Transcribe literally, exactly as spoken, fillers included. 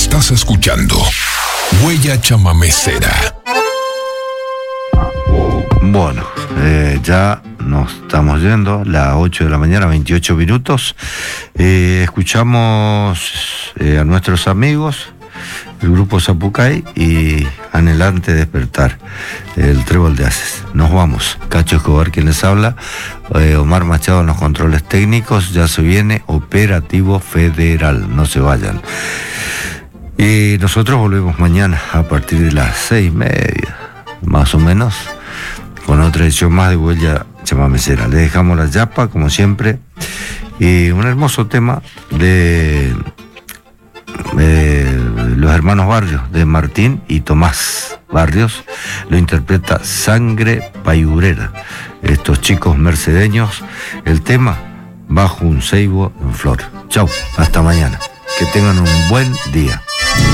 Estás escuchando Huella Chamamecera. Bueno, eh, ya nos estamos yendo, las ocho de la mañana, veintiocho minutos. Eh, escuchamos eh, a nuestros amigos, el grupo Zapucay y Anhelante Despertar, el Trébol de Haces. Nos vamos. Cacho Escobar quien les habla, eh, Omar Machado en los controles técnicos. Ya se viene Operativo Federal, no se vayan. Y nosotros volvemos mañana a partir de las seis y media, más o menos, con otra edición más de Huella Chamamecera. Le dejamos la yapa, como siempre, y un hermoso tema de eh, los hermanos Barrios, de Martín y Tomás Barrios. Lo interpreta Sangre Payurera, estos chicos mercedeños. El tema, Bajo un ceibo en flor. Chau, hasta mañana. Que tengan un buen día.